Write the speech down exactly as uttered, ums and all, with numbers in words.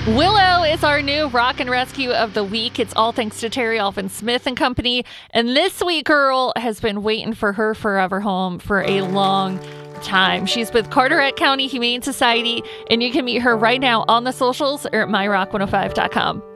Willow is our new rock and rescue of the week. It's all thanks to Terry Alvin Smith and Company. And this sweet girl has been waiting for her forever home for a long time. She's with Carteret County Humane Society, and you can meet her right now on the socials or at my rock one oh five dot com.